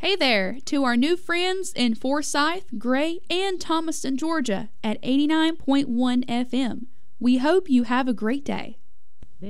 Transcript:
Hey there to our new friends in Forsyth, Gray, and Thomaston, Georgia at 89.1 FM. We hope you have a great day.